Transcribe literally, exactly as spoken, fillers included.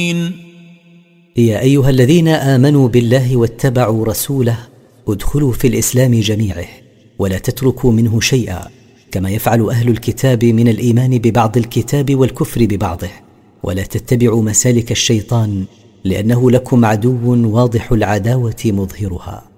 يا أيها الذين آمنوا بالله واتبعوا رسوله ادخلوا في الإسلام جميعه ولا تتركوا منه شيئا، كما يفعل أهل الكتاب من الإيمان ببعض الكتاب والكفر ببعضه، ولا تتبعوا مسالك الشيطان لأنه لكم عدو واضح العداوة مظهرها.